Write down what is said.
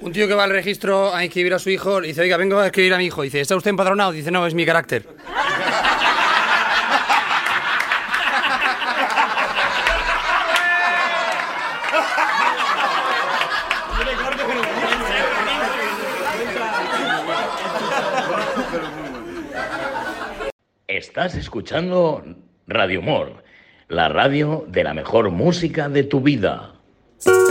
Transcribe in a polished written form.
Un tío que va al registro a inscribir a su hijo, le dice, oiga, vengo a escribir a mi hijo. Dice, ¿está usted empadronado? Dice, no, es mi carácter. Estás escuchando Radio Humor, la radio de la mejor música de tu vida.